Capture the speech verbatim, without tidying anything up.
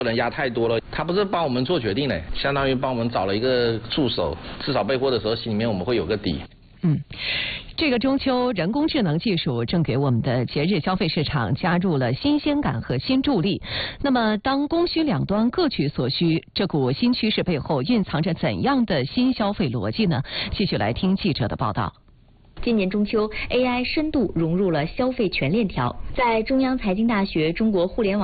人压太多了，他不是帮我们做决定嘞，相当于帮我们找了一个助手，至少备货的时候心里面我们会有个底。 嗯，这个中秋，人工智能技术正给我们的节日消费市场加入了新鲜感和新助力。那么，当供需两端各取所需，这股新趋势背后蕴藏着怎样的新消费逻辑呢？继续来听记者的报道。 今年中秋 ，A I 深度融入了消费全链条。在中央财经大学中国互联网